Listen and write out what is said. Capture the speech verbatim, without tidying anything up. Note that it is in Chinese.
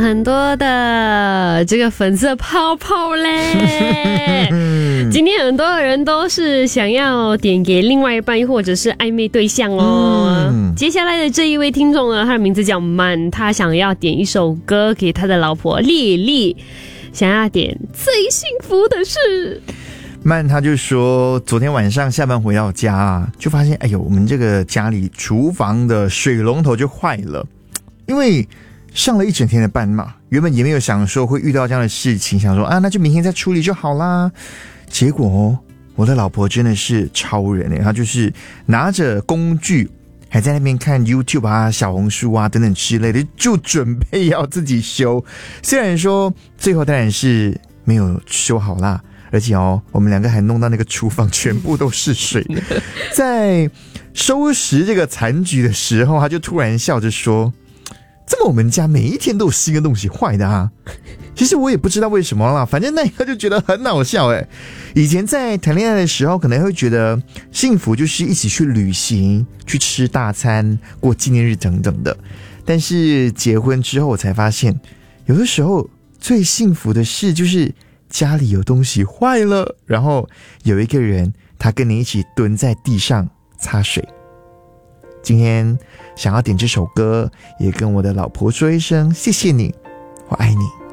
很多的这个粉色泡泡嘞。今天很多人都是想要点给另外一半或者是暧昧对象哦。嗯、接下来的这一位听众呢，他的名字叫曼，他想要点一首歌给他的老婆丽丽，想要点最幸福的事。 曼他就说，昨天晚上下班回到家，就发现哎呦，我们这个家里厨房的水龙头就坏了，因为上了一整天的班嘛，原本也没有想说会遇到这样的事情，想说啊，那就明天再处理就好啦。结果哦，我的老婆真的是超人耶，她就是拿着工具，还在那边看 YouTube 啊、小红书啊等等之类的，就准备要自己修。虽然说最后当然是没有修好啦，而且哦，我们两个还弄到那个厨房全部都是水。在收拾这个残局的时候，他就突然笑着说，怎么我们家每一天都有新的东西坏的啊？其实我也不知道为什么啦，反正那一刻就觉得很好笑诶。以前在谈恋爱的时候，可能会觉得幸福就是一起去旅行、去吃大餐、过纪念日等等的。但是结婚之后，我才发现，有的时候最幸福的事就是家里有东西坏了，然后有一个人他跟你一起蹲在地上擦水。今天想要点这首歌，也跟我的老婆说一声谢谢你，我爱你。